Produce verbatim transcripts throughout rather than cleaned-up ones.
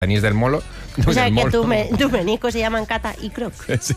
anís del molo. O sea, que tus me, tu meniscos se llaman Cata y Croc. Sí.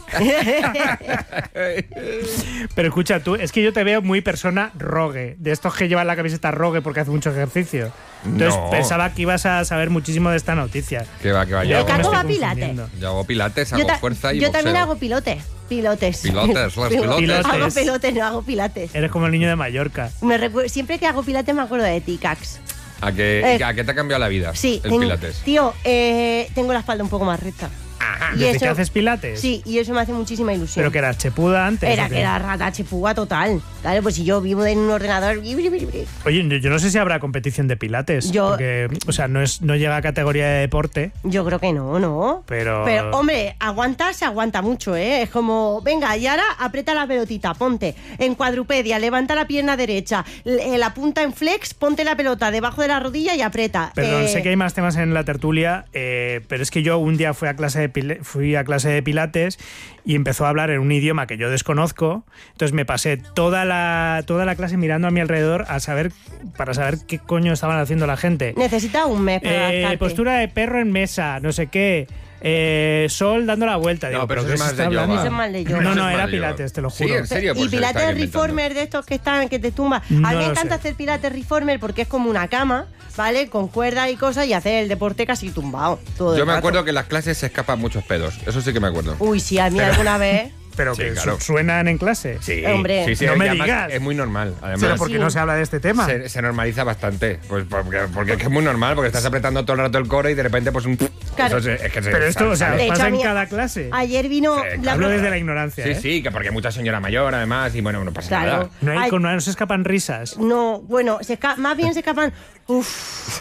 Pero escucha, tú, es que yo te veo muy persona rogue, de estos que llevan la camiseta rogue porque hace mucho ejercicio. Entonces No. pensaba que ibas a saber muchísimo de esta noticia. Que va, que va. Yo Yo, Caco me va estoy pilates. confundiendo. yo hago pilates, hago Yo, ta- fuerza y yo boxeo. también hago pilotes. Pilotes. Pilotes, los pilotes. Pilotes. Hago pilotes, no hago pilates. Eres como el niño de Mallorca. Me recu- Siempre que hago pilates me acuerdo de ti, Cax. ¿A qué, Eh, ¿A qué te ha cambiado la vida Sí, el ten- pilates? tío, eh, tengo la espalda un poco más recta. Ajá. Y ¿Desde eso- que haces pilates? Sí, y eso me hace muchísima ilusión. ¿Pero que eras chepuda antes? Era o qué? que era rata chepúa total. Claro, pues si yo vivo en un ordenador. Oye, yo, yo no sé si habrá competición de pilates. Yo- Porque, o sea, no, es, no llega a categoría de deporte. Yo creo que no, ¿no? Pero- Pero, hombre, aguanta, se aguanta mucho, ¿eh? Es como, venga, y ahora aprieta la pelotita, ponte en cuadrupedia, levanta la pierna derecha, l- la punta en flex, ponte la pelota debajo de la rodilla y aprieta. Perdón, Eh, sé que hay más temas en la tertulia, eh, pero es que yo un día fui a clase de pil- fui a clase de pilates y empezó a hablar en un idioma que yo desconozco. Entonces me pasé toda la toda la clase mirando a mi alrededor a saber para saber qué coño estaban haciendo la gente. Necesita un mes para Eh, adaptarte. postura de perro en mesa, no sé qué. Eh, sol dando la vuelta. Digo, No, pero eso ¿qué es se más está de yoga. hablando? Eso es más de yoga. No, Eso no, es era más de yoga. pilates, te lo Sí, juro. en serio. Pues y se lo pilates están inventando. reformer de estos que están que te tumban. No a mí me lo encanta sé. hacer pilates reformer porque es como una cama, ¿vale? Con cuerdas y cosas y hacer el deporte casi tumbado. Todo Yo el me rato. acuerdo que en las clases se escapan muchos pedos. Eso sí que me acuerdo. Uy, sí, a mí alguna vez. Pero Sí, que claro. su- suenan en clase. Sí, Hombre. sí, sí, No y me además digas. Es muy normal. Además, Pero ¿por qué Sí. no se habla de este tema? se, se normaliza bastante. Pues porque, porque es que es muy normal, porque estás apretando todo el rato el core y de repente, pues un. Claro. Eso se- es que se- Pero esto, o sea, ¿sabes? De hecho, pasa a en mí- cada clase. Ayer vino. Sí, la Hablo pro- desde la ignorancia, Sí, ¿eh? sí, que porque hay mucha señora mayor además y bueno, no pasa Claro. nada. No, hay, Ay. con- no se escapan risas. No, bueno, se esca- más bien se escapan. Uf,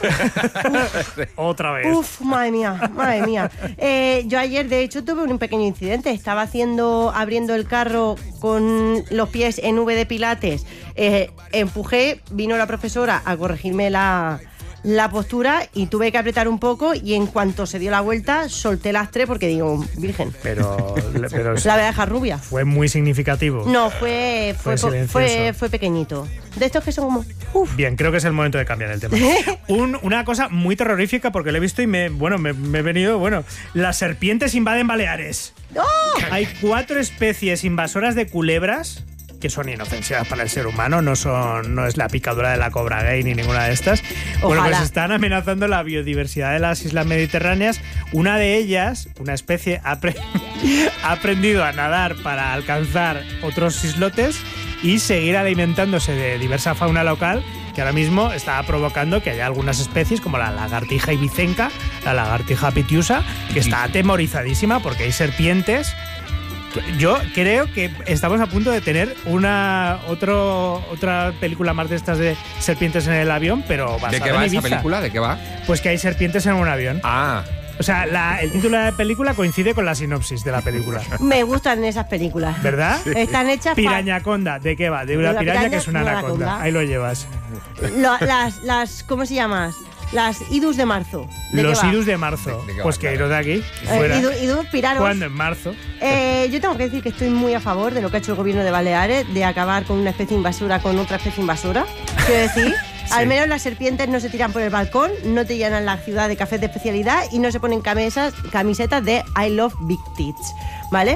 Otra vez. uf, madre mía, madre mía. Eh, yo ayer, de hecho, tuve un pequeño incidente. Estaba haciendo, abriendo el carro con los pies en V de pilates. Eh, empujé, vino la profesora a corregirme la, la postura y tuve que apretar un poco y en cuanto se dio la vuelta, solté las tres porque digo, virgen, Pero, pero la voy a dejar rubia. fue muy significativo. No, fue, fue, Fue po- silencioso. fue, fue pequeñito. De estos que son como. Uf. Bien, creo que es el momento de cambiar el tema. Un- una cosa muy terrorífica porque lo he visto y me, bueno, me, me he venido, bueno, las serpientes invaden Baleares. ¡Oh! Hay cuatro especies invasoras de culebras que son inofensivas para el ser humano, no son, no es la picadura de la cobra gay ni ninguna de estas. Bueno, Ojalá. pues están amenazando la biodiversidad de las islas mediterráneas. Una de ellas, una especie, ha, apre- ha aprendido a nadar para alcanzar otros islotes y seguir alimentándose de diversa fauna local que ahora mismo está provocando que haya algunas especies como la lagartija ibicenca, la lagartija pitiusa, que está atemorizadísima porque hay serpientes. Yo creo que estamos a punto de tener una otro, otra película más de estas de serpientes en el avión, pero basada ¿De qué va en esa Ibiza. película? ¿De qué va? Pues que hay serpientes en un avión. Ah, O sea, la- el título de la película coincide con la sinopsis de la película. Me gustan esas películas. ¿Verdad? Están hechas para. Pirañaconda, ¿de qué va? De una una piraña, piraña que es una y una anaconda. anaconda. Ahí lo llevas. Lo- las, las, ¿cómo se llama? Las idus de marzo. ¿De Los qué va? idus de marzo. ¿De- de qué va? Pues que Claro. iros de aquí. Eh, Fuera. idu- idus, piraros. ¿Cuándo? En marzo. Eh, yo tengo que decir que estoy muy a favor de lo que ha hecho el gobierno de Baleares, de acabar con una especie invasora con otra especie invasora. Quiero decir, al menos las serpientes no se tiran por el balcón, no te llenan la ciudad de cafés de especialidad y no se ponen camisas, camisetas de I love big tits, ¿vale?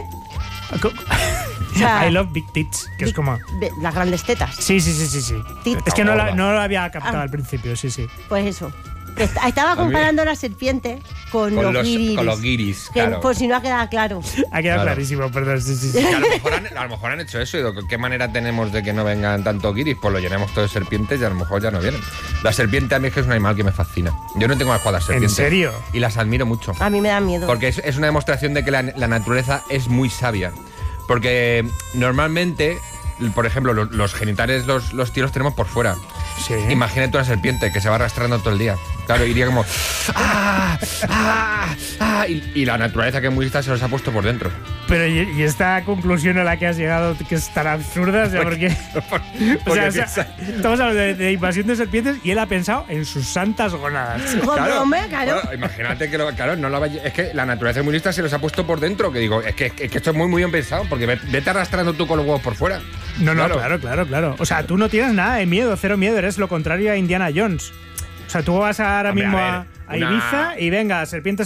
O sea, I love big tits, que es big- como... de- las grandes tetas. Sí, sí, sí, sí, sí. Tit- Es que no, la- no lo había captado Ah. al principio, sí, sí. Pues eso. Est- Estaba mí- comparando la serpiente con, con los, los, guiris. con los guiris, Que, claro. por si no ha quedado claro. Ha quedado Claro. clarísimo, perdón, sí, sí, sí. Que a, lo mejor han, a lo mejor han hecho eso y digo, ¿qué manera tenemos de que no vengan tanto guiris? Pues lo llenamos todo de serpientes y a lo mejor ya no vienen. La serpiente a mí es que es un animal que me fascina. Yo no tengo asco a las serpientes. serio? Y las admiro mucho. A mí me da miedo. Porque es, es una demostración de que la, la naturaleza es muy sabia. Porque normalmente, por ejemplo, los, los genitales los, los tíos los tenemos por fuera. Sí. Imagínate una serpiente que se va arrastrando todo el día. Claro, iría como... ¡Ah! ¡Ah! ¡Ah! Y, y la naturaleza que es muy lista se los ha puesto por dentro. Pero y, y esta conclusión a la que has llegado, que es tan absurda, o sea, porque... o Porque sea, o sea, piensa- estamos hablando de, de invasión de serpientes y él ha pensado en sus santas gónadas. Joder, hombre, claro. Bueno, imagínate que lo, claro, no lo vaya- es que la naturaleza muy lista se los ha puesto por dentro, que digo, es que, es que esto es muy muy bien pensado, porque ve- vete arrastrando tú con los huevos por fuera. No, no, claro, claro, claro. O sea, tú no tienes nada de miedo, cero miedo, eres lo contrario a Indiana Jones. O sea, tú vas ahora Hombre, mismo a a, ver, a una- Ibiza y venga, serpientes